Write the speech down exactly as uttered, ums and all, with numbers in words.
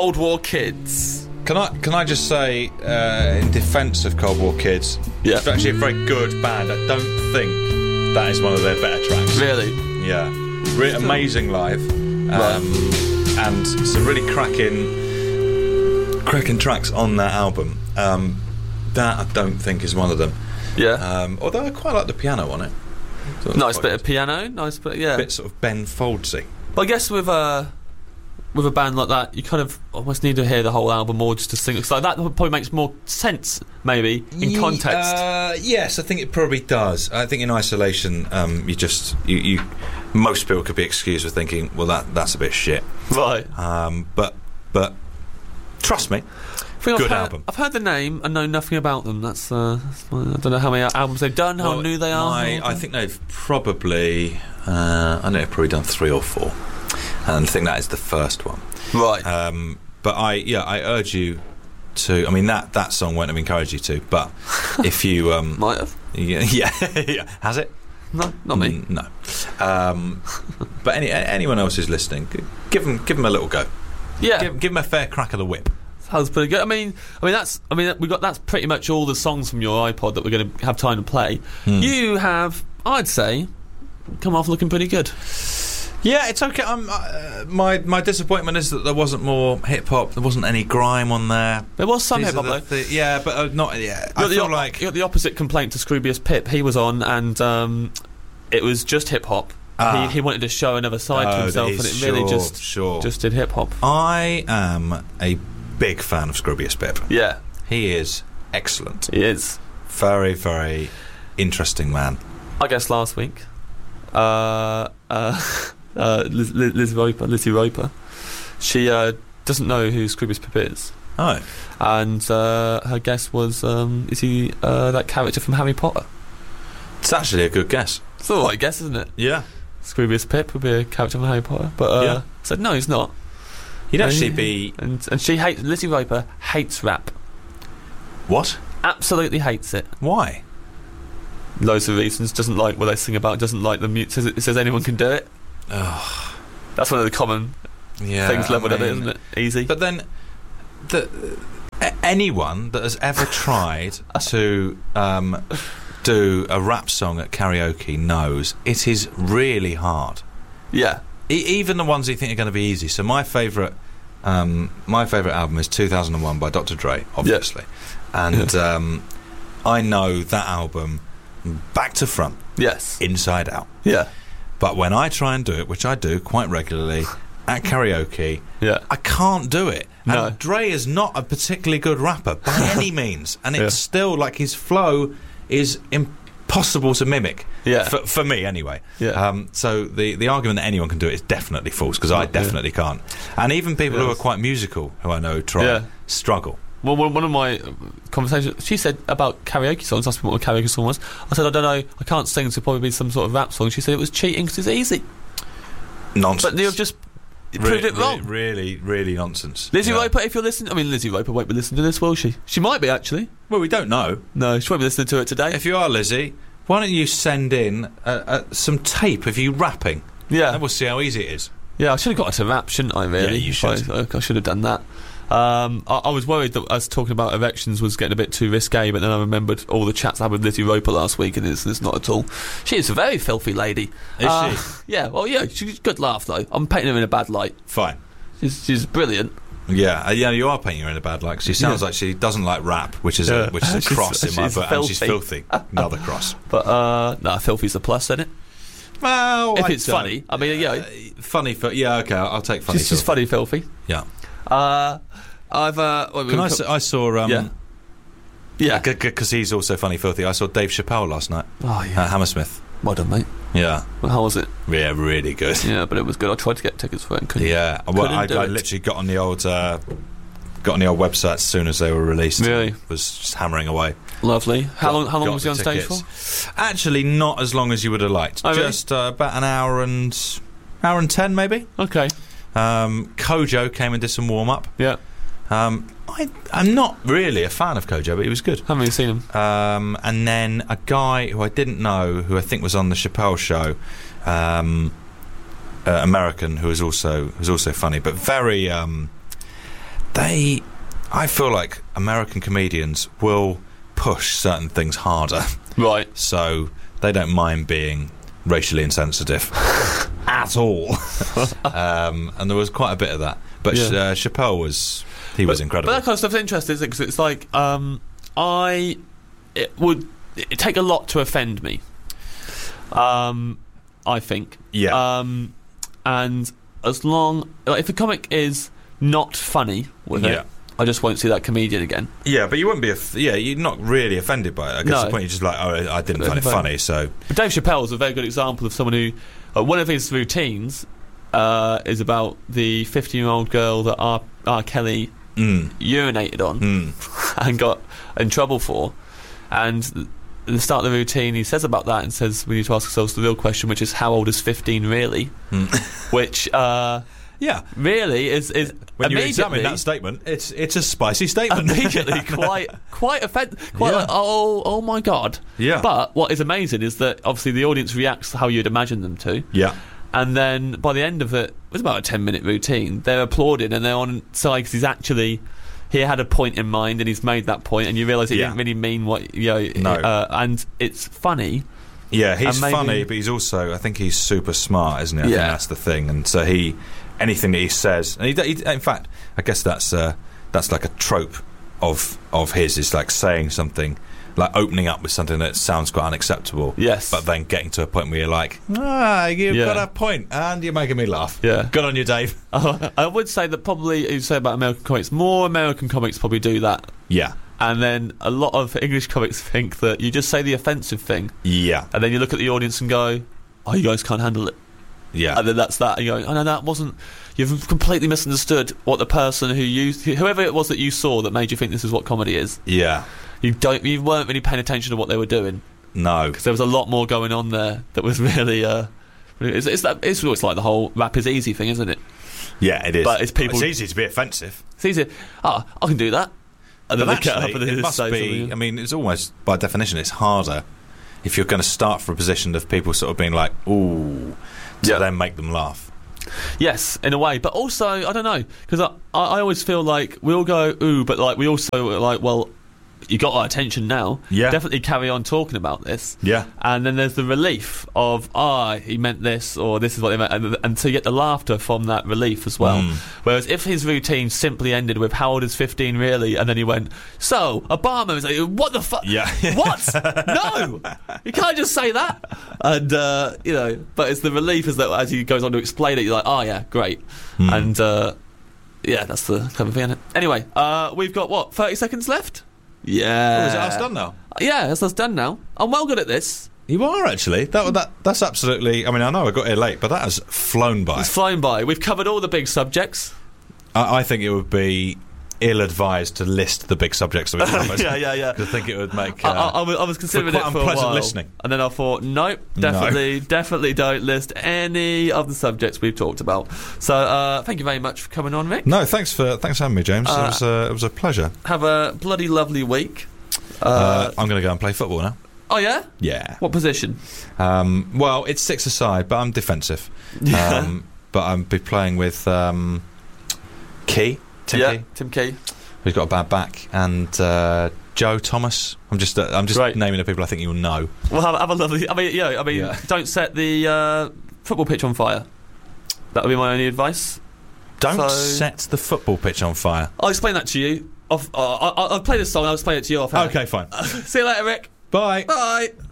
Cold War Kids. Can I can I just say, uh, in defence of Cold War Kids, Yeah. it's actually a very good band. I don't think that is one of their better tracks. Really? Yeah. Re- amazing live. Um, and some really cracking, cracking tracks on that album. Um, that I don't think is one of them. Yeah. Um, although I quite like the piano on it. So that's Nice quite bit good. of piano. Nice bit, yeah. A bit sort of Ben Foldsy. But I guess with a with a band like that, you kind of almost need to hear the whole album more just to sing. So that probably makes more sense, maybe in Ye- context. Uh, yes, I think it probably does. I think in isolation, um, you just you, you most people could be excused for thinking, well, that that's a bit shit. Right. Um, but but trust me, I think good I've heard, album. I've heard the name and know nothing about them. That's, uh, that's my, I don't know how many albums they've done, how Well, new they are. my- I think they've probably uh, I know they've probably done three or four, and I think that is the first one. Right. Um, but I yeah I urge you to. I mean that that song won't have encouraged you to, but if you um, Might have. yeah, yeah, yeah has it? No, not me. Mm, no. Um, but any anyone else who's listening, g- give them give them a little go. Yeah. Give, give them a fair crack of the whip. Sounds pretty good. I mean, I mean that's. I mean we got that's pretty much all the songs from your iPod that we're going to have time to play. Hmm. You have, I'd say, come off looking pretty good. Yeah, it's okay. I'm, uh, my my disappointment is that there wasn't more hip hop. There wasn't any grime on there. There was some These hip hop are though. the thi- yeah, but uh, not. Yeah, I You got, the, feel op- like you got the opposite complaint to Scroobius Pip. He was on, and um, it was just hip hop. Ah. He, he wanted to show another side to Oh, himself, it and is, it really sure, just sure. just did hip hop. I am a big fan of Scroobius Pip. Yeah, He is excellent. he is. Very very interesting man. I guess last week, uh, uh, uh, Liz, Liz, Liz Roper, Lizzie Roper, she uh, doesn't know who Scroobius Pip is, Oh, and uh, her guess was, um, is he uh, that character from Harry Potter? it's actually a good guess. It's all right guess, isn't it? Yeah, Scroobius Pip would be a character from Harry Potter, but uh, Yeah. said no, he's not. he'd actually Uh, be And and she hates Lizzie Roper hates rap. what? Absolutely hates it. Why? Loads of reasons. Doesn't like what they sing about. Doesn't like the mute. Says, it says anyone can do it. Ugh. That's one of the common Yeah, things levelled I at it, mean, isn't it? Easy. But then, the, a- anyone that has ever tried to um, do a rap song at karaoke knows it is really hard. yeah. E- even the ones you think are going to be easy. So my favourite, um, my favourite album is two thousand one by Doctor Dre, obviously, and um, I know that album back to front, Yes. inside out. Yeah. But when I try and do it, which I do quite regularly at karaoke, Yeah. I can't do it. No. And Dre is not a particularly good rapper by any means, and it's Yeah. still like his flow is impossible to mimic. Yeah. For, for me, anyway. Yeah. Um, so the the argument that anyone can do it is definitely false, because I definitely can't. And even people who Yes. are quite musical, who I know try, Yeah. struggle. Well, one one of my conversations, she said about karaoke songs. Asked me what a karaoke song was. I said I don't know. I can't sing, so it'll probably be some sort of rap song. She said it was cheating because it's easy. Nonsense. But you've just Re- proved it re- wrong. Really, really nonsense. Lizzie Yeah. Roper, if you're listening, I mean Lizzie Roper won't be listening to this, will she? She might be actually. Well, we don't know. No, she won't be listening to it today. If you are Lizzie, why don't you send in uh, uh, some tape of you rapping, yeah. and we'll see how easy it is. Yeah, I should have got her to rap, shouldn't I, really? Yeah, you should. I, I should have done that. Um, I, I was worried that us talking about erections was getting a bit too risque, but then I remembered all the chats I had with Lizzie Roper last week, and it's, it's not at all. She is a very filthy lady. Is Uh, she? Yeah, well, yeah, she's a good laugh, though. I'm painting her in a bad light. Fine. She's, she's brilliant. Yeah, uh, yeah, you are painting her in a bad light. 'Cause she sounds Yeah. like she doesn't like rap, which is Yeah. a which is a She's- cross in my she's book, and she's filthy. filthy. Another cross. But, uh, no, filthy's a plus, isn't it? Well, If I it's don't- funny. I mean, yeah. Uh, funny, for, yeah, okay, I'll, I'll take funny. she's, she's filthy. funny, filthy. Yeah. Uh, I've, uh... well, Can I? we've s- got- I saw. Um, Yeah. Yeah. Because he's also funny, filthy. I saw Dave Chappelle last night Oh, yeah. at Hammersmith. Well done, mate. Yeah, Well, how was it? yeah, really good. Yeah, but it was good. I tried to get tickets for it and couldn't. Yeah, well, Couldn't I, do I it. literally got on the old uh, got on the old website as soon as they were released. Really? Was just hammering away. Lovely. How Got- long? How long got was he the on stage tickets. for? Actually, not as long as you would have liked. Oh, really? Just uh, about an hour and hour and ten, maybe. Okay. Um, Kojo came and did some warm up. Yeah. Um, I, I'm not really a fan of Kojo, but he was good. Haven't really seen him. Um, and then a guy who I didn't know, who I think was on the Chappelle show, um, uh, American, who was also who was also funny, but very um, they, I feel like American comedians will push certain things harder. Right. So they don't mind being racially insensitive at all. um, and there was quite a bit of that. But Yeah. uh, Chappelle was, he but, was incredible. But that kind of stuff's interesting, isn't it? Because it's like, um, I, it would it'd take a lot to offend me. Um, I think. Yeah. Um, and as long, like, if a comic is not funny with Yeah. it, I just won't see that comedian again. Yeah, but you wouldn't be, aff- yeah, you're not really offended by it. I guess No. the point you're just like, oh, I didn't find it But- funny, so. But Dave Chappelle is a very good example of someone who, uh, one of his routines uh, is about the fifteen-year-old girl that R. R. Kelly Mm, urinated on mm, and got in trouble for. And at the start of the routine, he says about that and says we need to ask ourselves the real question, which is how old is fifteen really? mm. Which uh, Yeah. really is is When you immediately examine that statement, it's it's a spicy statement. immediately quite quite offend quite Yeah. like, oh oh my god. Yeah. But what is amazing is that obviously the audience reacts how you'd imagine them to. Yeah. And then by the end of it, it was about a ten minute routine. They're applauding and they're on side because he's actually he had a point in mind and he's made that point, and you realise he Yeah. didn't really mean what you know. No. Uh, and it's funny. Yeah, he's And maybe- funny, but he's also, I think he's super smart, isn't he? I Yeah. think that's the thing. And so he, anything that he says, and he, he, in fact, I guess that's uh, that's like a trope of of his, is like saying something, like opening up with something that sounds quite unacceptable. Yes. But then getting to a point where you're like, ah, you've Yeah. got a point, and you're making me laugh. Yeah. Good on you, Dave. Uh, I would say that probably you say about American comics, more American comics probably do that. Yeah. And then a lot of English comics think that you just say the offensive thing, Yeah. and then you look at the audience and go, "Oh, you guys can't handle it." Yeah. And then that's that. And you go, "Oh no, that wasn't." You've completely misunderstood what the person who you, whoever it was that you saw that made you think this is what comedy is. Yeah. You don't, you weren't really paying attention to what they were doing, No. because there was a lot more going on there that was really. Uh, it's, it's, that, it's always like the whole rap is easy thing, isn't it? Yeah, it is. But it's people- It's easy to be offensive. It's easy. Ah, I can do that. And then But they get up actually, and they it just must say be. something. I mean, it's almost by definition, it's harder if you're going to start from a position of people sort of being like, "Ooh," to Yeah. then make them laugh. Yes, in a way, but also I don't know, because I, I I always feel like we all go ooh, but like we also are like, well, you got our attention now. Yeah. Definitely carry on talking about this. Yeah. And then there's the relief of ah, he meant this, or this is what he meant, and, and so you get the laughter from that relief as well. Mm. Whereas if his routine simply ended with how old is fifteen really, and then he went, so Obama is like, what the fuck? Yeah. What? No, you can't just say that. And uh, you know, but it's the relief is that as he goes on to explain it, you're like, oh yeah, great. Mm. And uh, yeah, that's the kind of thing. Isn't it? Anyway, uh, we've got what thirty seconds left. Yeah. Oh, is it us done now? Yeah, that's us done now. I'm well good at this. You are actually. That that that's absolutely. I mean, I know I got here late, but that has flown by. It's flown by. We've covered all the big subjects. I, I think it would be ill-advised to list the big subjects that we covered. yeah, yeah, yeah. 'Cause I think it would make. I, Uh, I, I was- I was considering quite it for a unpleasant while, listening. and then I thought, nope, definitely, definitely don't list any of the subjects we've talked about. So, uh, thank you very much for coming on, Rick. no, thanks for thanks for having me, James. Uh, it was uh, it was a pleasure. Have a bloody lovely week. Uh, Uh, I'm going to go and play football now. oh yeah, Yeah. what position? Um, well, it's six aside, but I'm defensive. Yeah. Um, but I'll be playing with um, Key, Tim yeah, Key, Tim Key. who's got a bad back, and uh, Joe Thomas. I'm just uh, I'm just Great. naming the people I think you'll know. Well, have, have a lovely. I mean, yeah, I mean, Yeah. don't set the uh, football pitch on fire. That would be my only advice. Don't So- set the football pitch on fire. I'll explain that to you. Off, uh, I, I'll play this song. I'll explain it to you off. air. Okay, fine. See you later, Rick. Bye. Bye.